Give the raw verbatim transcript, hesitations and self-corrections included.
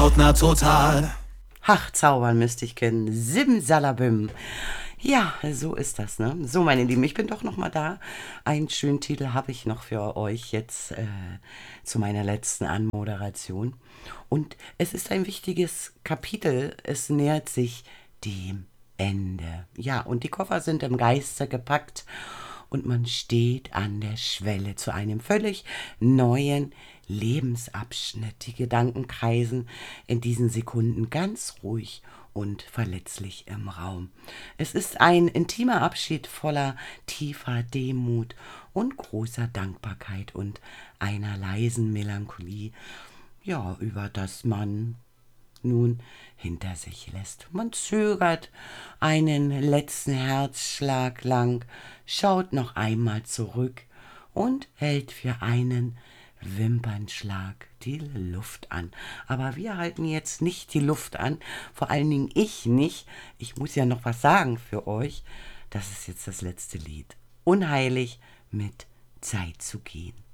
hautnah total. Ach, zaubern müsste ich können. Simsalabim. Ja, so ist das, ne? So, meine Lieben, ich bin doch noch mal da. Einen schönen Titel habe ich noch für euch jetzt äh, zu meiner letzten Anmoderation. Und es ist ein wichtiges Kapitel. Es nähert sich dem Ende. Ja, und die Koffer sind im Geiste gepackt und man steht an der Schwelle zu einem völlig neuen Lebensabschnitt. Die Gedanken kreisen in diesen Sekunden ganz ruhig und verletzlich im Raum. Es ist ein intimer Abschied voller tiefer Demut und großer Dankbarkeit und einer leisen Melancholie, ja, über das man nun hinter sich lässt. Man zögert einen letzten Herzschlag lang, schaut noch einmal zurück und hält für einen Wimpernschlag die Luft an. Aber wir halten jetzt nicht die Luft an, vor allen Dingen ich nicht. Ich muss ja noch was sagen für euch. Das ist jetzt das letzte Lied. Unheilig mit Zeit zu gehen.